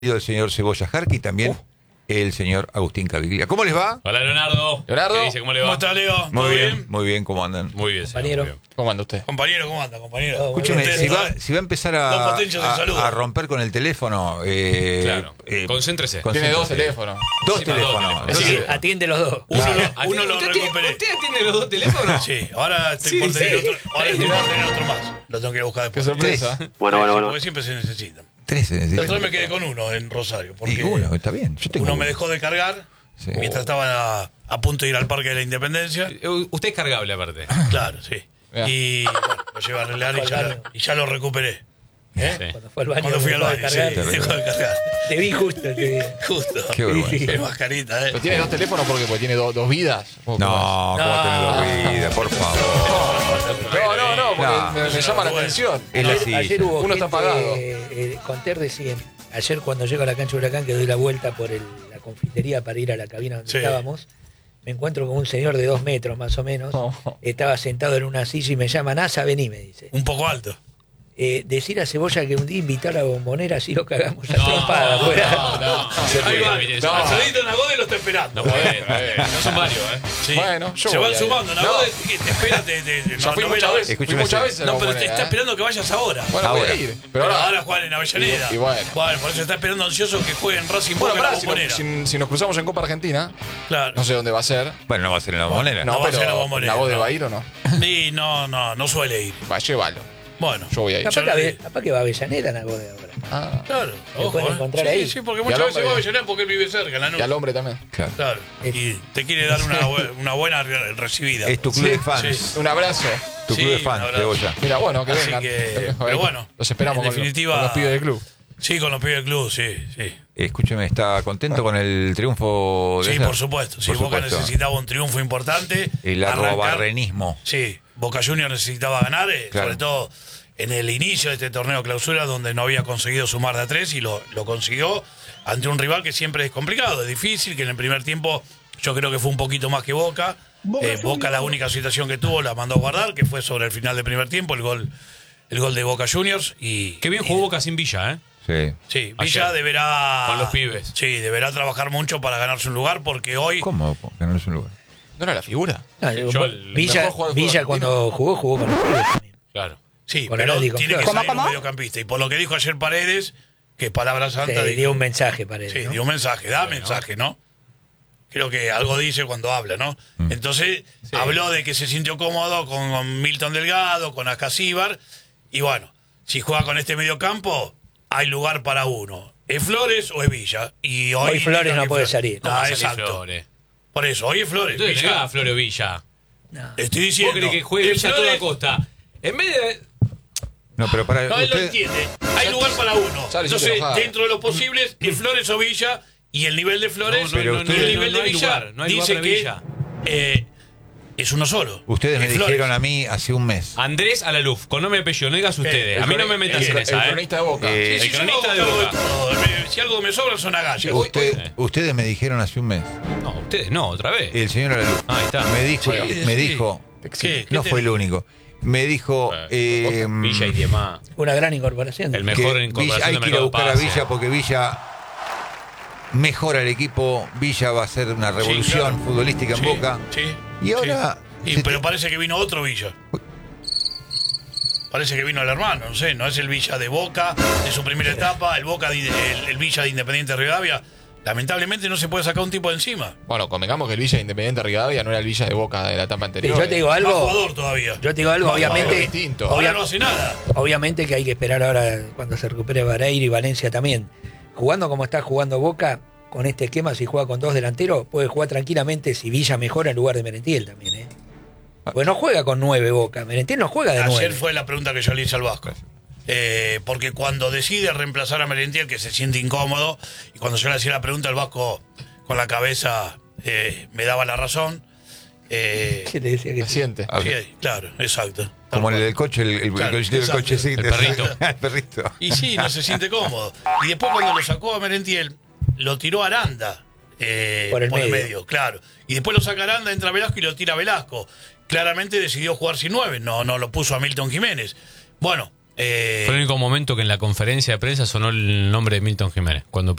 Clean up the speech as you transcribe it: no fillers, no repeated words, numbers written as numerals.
El señor Cebolla Jarqui y también el señor Agustín Caviglia. ¿Cómo les va? Hola, Leonardo. Leonardo. ¿Qué dice? ¿Cómo le va? ¿Cómo está, Leo? Muy bien, ¿cómo andan? Muy bien, Compañero. señor, muy bien. ¿Cómo anda usted? Compañero, ¿cómo anda, compañero? Escúcheme, Contento, si va a empezar Dos potencias de salud. a romper con el teléfono... Claro. Concéntrese. Tiene dos teléfonos. Dos Sí, teléfonos. dos. Entonces, Sí, Atiende los dos. Uno lo recuperé. ¿Usted atiende los dos teléfonos? Sí, ahora estoy por tener otro. Ahora estoy por tener otro más. Lo tengo que buscar Qué después. sorpresa. Bueno. Porque siempre se necesitan. tres se El necesitan. otro día me quedé con uno en Rosario. Y Porque uno, está bien. Yo tengo uno me dejó de cargar Sí. mientras estaba a punto de ir al Parque de la Independencia. Usted es cargable, aparte. Claro, sí. Ya. Y bueno, lo llevé a arreglar y ya lo recuperé. ¿Eh? Sí. Cuando fue al baño. Cuando fui al dejó de baño, sí, cargar. dejó de cargar. Te vi justo. Justo. Qué vergüenza. Qué mascarita, ¿Pero tiene dos teléfonos porque tiene dos vidas? ¿Cómo que No, ¿cómo tener dos vidas? Por favor. No, porque No. me llama la atención. Es la Ayer silla. hubo Uno está gente, apagado. Conter decía, ayer cuando llego a la cancha de Huracán, que doy la vuelta por la confitería para ir a la cabina donde Sí. estábamos, me encuentro con un señor de 2 metros más o menos. No. Estaba sentado en una silla y me llama, NASA, vení, me dice. Un poco alto. Decir a Cebolla que un día invitar a la Bombonera, así lo cagamos a trompada. No. Ahí va. No. Alzadito Nagode lo está esperando. No puede. No son varios, ¿eh? Sí. Bueno, yo se voy van a sumando. ir. Nagode No. te espera. Ya fui muchas veces. Escúcheme, Fui muchas veces. a la No, pero te Bombonera, está ¿eh? esperando que vayas ahora. Bueno, voy Ahora. a ir. Pero ahora juegan en Avellaneda. Y bueno. Por eso está esperando ansioso que jueguen Racing Bueno, Boca en la pará, si Bombonera. si nos cruzamos en Copa Argentina, Claro. no sé dónde va a ser. Bueno, no va a ser en la Bombonera. No va a ser la pero Bombonera, ¿la voz de no. va a ir o no? Sí, no suele ir. Va, llévalo. Bueno. Yo voy a ir. Capaz que va a Avellaneda, Nagode, ahora. Ah, Claro, Se ojo. pueden encontrar ahí. Sí, porque Y muchas al veces va a hombre. Avellaneda porque él vive cerca, en la y al hombre también. Claro. Claro. Y te quiere dar una buena recibida. Es tu club de fans. Sí. Un abrazo. Tu club Sí, de fans, un abrazo. Cebolla. Mira, bueno, que Así vengan. que, pero bueno, los esperamos en con definitiva- con los pibes del club. Sí, con los pibes del club, sí. Escúcheme, ¿está contento con el triunfo de Sí, ayer? por supuesto. Sí, Por Boca supuesto. necesitaba un triunfo importante. El Arrancar- arrobarrenismo. Sí, Boca Juniors necesitaba ganar, Claro. sobre todo en el inicio de este torneo clausura, donde no había conseguido sumar de a 3 y lo consiguió ante un rival que siempre es complicado, es difícil, que en el primer tiempo yo creo que fue un poquito más que Boca. Boca la única situación que tuvo la mandó a guardar, que fue sobre el final del primer tiempo, el gol de Boca Juniors. Y Qué bien jugó Boca sin Villa, ¿eh? Sí. Sí, Villa Ayer. deberá. Con los pibes. Sí, deberá trabajar mucho para ganarse un lugar, porque hoy. ¿Cómo? Que no es un lugar. ¿No era la figura? No, Yo el Villa, mejor jugador Villa argentino. cuando jugó con los pibes también. Claro. Sí, con pero Atlético tiene que Flores. salir un mediocampista. Y por lo que dijo ayer Paredes, que es palabra santa. Se dio un mensaje para él. Sí, ¿no? dio un mensaje, da mensaje, ¿no? Creo que algo dice cuando habla, ¿no? Entonces, habló de que se sintió cómodo con Milton Delgado, con Ascasíbar, y bueno, si juega con este mediocampo, hay lugar para uno. ¿Es Flores o es Villa? Y Hoy Flores indica no que puede salir. ¿Cómo va a salir exacto. Flores? Por eso, hoy es Flores. Entonces Villa. llegaba Flores Villa. No. Estoy ¿Vos diciendo. querés que juegue ¿es Villa a toda Flores? costa? En vez de... No, pero para No, él lo usted... entiende. Hay lugar para uno. Ya le hiciste Entonces, enojada. dentro de lo posible, es Flores o Villa, y el nivel de Flores No, pero y usted- el nivel no de hay Villa lugar, no hay lugar dice para que Villa. es uno solo. Ustedes me Es Flores. dijeron a mí hace un mes. Andrés Alaluf, con nombre y apellido, no digas ustedes. A mí no me metas en El esa, ¿eh? cronista de Boca. Eh, Sí, El yo cronista me de hago cargo Boca. todo. Si algo me sobra son agallas. Ustedes me dijeron hace un mes. No, ustedes no, otra vez. El señor Alaluz Ahí está. me dijo, Sí, me sí. dijo, ¿Qué no te fue el dijo? único. Me dijo Villa y demás. Una gran incorporación. El que mejor Villa- incorporación hay de que ir a mercado buscar a pase. Villa porque Villa mejora el equipo. Villa va a ser una revolución claro. futbolística en Sí, Boca. sí, Y ahora sí. se Pero te- parece que vino otro Villa. Parece que vino el hermano, no sé, no es el Villa de Boca, de su primera etapa, el Villa de Independiente Rivadavia. Lamentablemente no se puede sacar un tipo de encima. Bueno, convengamos que el Villa de Independiente Rivadavia no era el Villa de Boca de la etapa Sí, anterior. yo te digo Más algo. jugador todavía. Yo te digo algo, Más obviamente. jugador distinto. Ahora no hace nada. Obviamente que hay que esperar ahora cuando se recupere Vareiro y Valencia también. Jugando como está jugando Boca, con este esquema, si juega con 2 delanteros, puede jugar tranquilamente si Villa mejora en lugar de Merentiel también, ¿eh? Pues no juega con 9 Boca. Merentiel no juega de 9. Ayer fue la pregunta que yo le hice al Vasco. Porque cuando decide reemplazar a Merentiel, que se siente incómodo, y cuando yo le hacía la pregunta, el Vasco con la cabeza me daba la razón. ¿Qué te decía que Se siente. Ah, Sí, claro, exacto. como Tal el cual. del coche, el Claro, cochecito del exacto. coche, sí, El perrito. el perrito. Y sí, no se siente cómodo. Y después cuando lo sacó a Merentiel, lo tiró a Aranda. Por el por el medio. medio, claro. Y después lo saca Aranda, entra Velasco y lo tira Velasco. Claramente decidió jugar sin 9, no lo puso a Milton Jiménez. Bueno, Fue el único momento que en la conferencia de prensa sonó el nombre de Milton Jiménez. Cuando